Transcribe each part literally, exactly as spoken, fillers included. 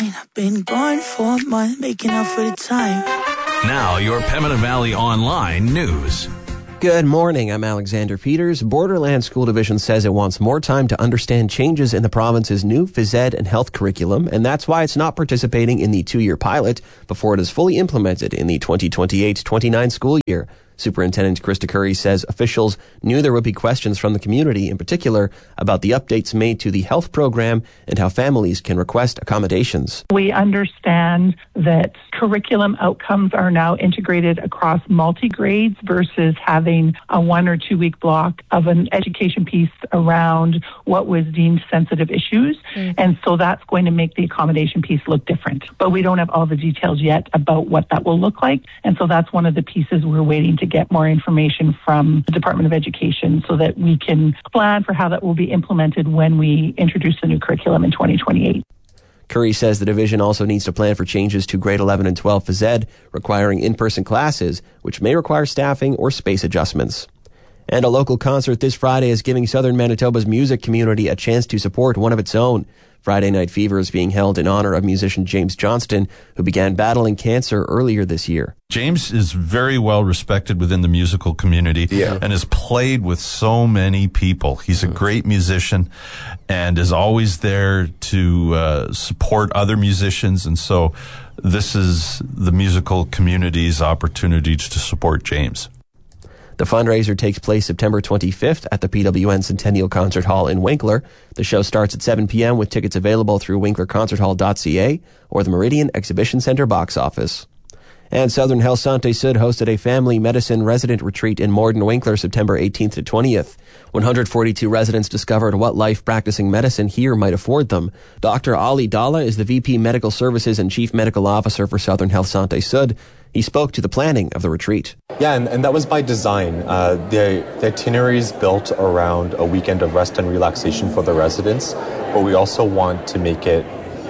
mine. I've been gone for a month, making up for the time. Now, your Pembina Valley Online news. Good morning, I'm Alexander Peters. Borderland School Division says it wants more time to understand changes in the province's new phys ed and health curriculum, and that's why it's not participating in the two-year pilot before it is fully implemented in the twenty twenty-eight twenty-nine school year. Superintendent Krista Curry says officials knew there would be questions from the community, in particular about the updates made to the health program and how families can request accommodations. We understand that curriculum outcomes are now integrated across multi-grades versus having a one or two week block of an education piece around what was deemed sensitive issues. Mm. And so that's going to make the accommodation piece look different. But we don't have all the details yet about what that will look like. And so that's one of the pieces we're waiting to get more information from the Department of Education so that we can plan for how that will be implemented when we introduce the new curriculum in twenty twenty-eight. Curry says the division also needs to plan for changes to grade eleven and twelve phys ed, requiring in-person classes, which may require staffing or space adjustments. And a local concert this Friday is giving Southern Manitoba's music community a chance to support one of its own. Friday Night Fever is being held in honor of musician James Johnston, who began battling cancer earlier this year. James is very well respected within the musical community yeah. and has played with so many people. He's a great musician and is always there to uh, support other musicians. And so this is the musical community's opportunity to support James. The fundraiser takes place September twenty-fifth at the P W N Centennial Concert Hall in Winkler. The show starts at seven p.m. with tickets available through winkler concert hall dot c a or the Meridian Exhibition Center box office. And Southern Health Santé Sud hosted a family medicine resident retreat in Morden Winkler September eighteenth to twentieth. one hundred forty-two residents discovered what life practicing medicine here might afford them. Doctor Ali Dalla is the V P Medical Services and Chief Medical Officer for Southern Health Santé Sud. He spoke to the planning of the retreat. Yeah, and, and that was by design. Uh, the, the itinerary is built around a weekend of rest and relaxation for the residents, but we also want to make it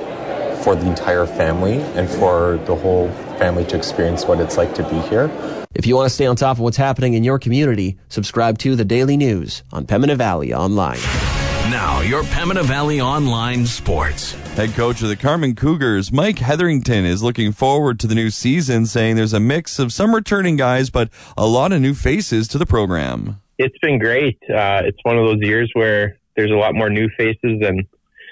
for the entire family and for the whole family to experience what it's like to be here. If you want to stay on top of what's happening in your community, subscribe to The Daily News on Pembina Valley Online. Now, your Pembina Valley Online Sports. Head coach of the Carman Cougars, Mike Hetherington, is looking forward to the new season, saying there's a mix of some returning guys, but a lot of new faces to the program. It's been great. Uh, it's one of those years where there's a lot more new faces, and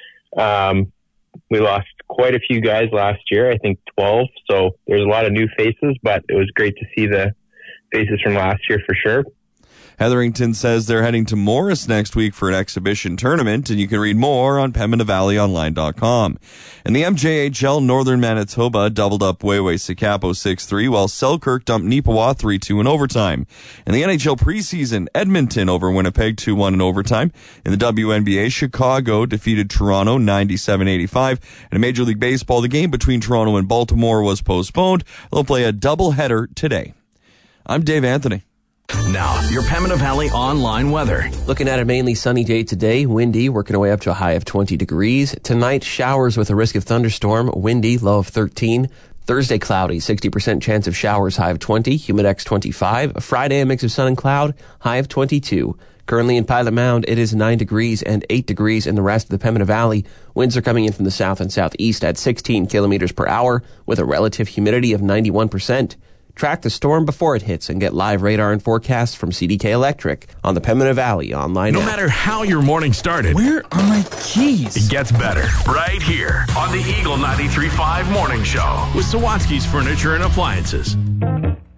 um, we lost quite a few guys last year, I think twelve. So there's a lot of new faces, but it was great to see the faces from last year for sure. Hetherington says they're heading to Morris next week for an exhibition tournament, and you can read more on pembina valley online dot com. And the M J H L, Northern Manitoba doubled up Wayway-Sikapo six three, while Selkirk dumped Neepawa three two in overtime. In the N H L preseason, Edmonton over Winnipeg two one in overtime. In the W N B A, Chicago defeated Toronto ninety-seven eighty-five. And in Major League Baseball, the game between Toronto and Baltimore was postponed. They'll play a doubleheader today. I'm Dave Anthony. Now, your Pembina Valley Online weather. Looking at a mainly sunny day today, windy, working our way up to a high of twenty degrees. Tonight, showers with a risk of thunderstorm, windy, low of thirteen. Thursday, cloudy, sixty percent chance of showers, high of twenty, humidex twenty-five. Friday, a mix of sun and cloud, high of twenty-two. Currently in Pilot Mound, it is nine degrees and eight degrees in the rest of the Pembina Valley. Winds are coming in from the south and southeast at sixteen kilometers per hour with a relative humidity of ninety-one percent. Track the storm before it hits and get live radar and forecasts from C D K Electric on the Pembina Valley Online No app. matter how your morning started, Where are my keys? It gets better right here on the Eagle ninety-three point five Morning Show with Sawatsky's Furniture and Appliances.